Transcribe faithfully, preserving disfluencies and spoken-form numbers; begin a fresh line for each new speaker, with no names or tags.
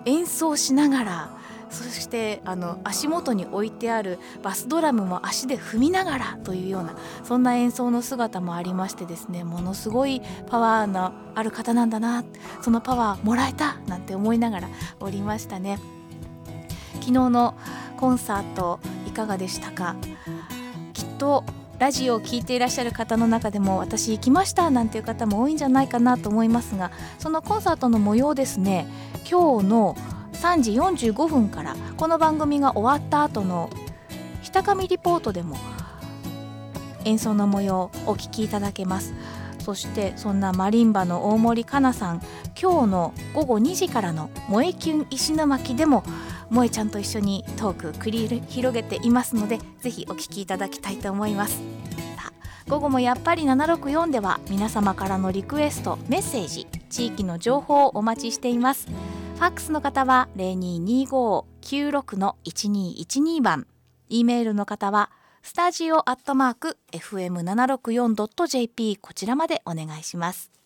演奏しながら、そしてあの足元に置いてあるバスドラムも足で踏みながらというような、そんな演奏の姿もありましてですね、ものすごいパワーのある方なんだな、そのパワーもらえたなんて思いながらおりましたね。昨日のコンサートいかがでしたか？きっとラジオを聞いていらっしゃる方の中でも、私行きましたなんていう方も多いんじゃないかなと思いますが、そのコンサートの模様ですね、今日のさんじよんじゅうごふんからこの番組が終わった後のひたかみリポートでも演奏の模様をお聞きいただけます。そしてそんなマリンバの大森かなさん、今日のごごにじからの萌えキュン石巻でも萌えちゃんと一緒にトーク繰り広げていますので、ぜひお聞きいただきたいと思います。午後もやっぱりななろくよんでは皆様からのリクエスト、メッセージ、地域の情報をお待ちしています。ファックスの方は ゼロにーにーごーきゅうろくのいちにーいちに 番、 E メールの方はスタジオアットマーク エフエムななろくよんドットジェーピー こちらまでお願いします。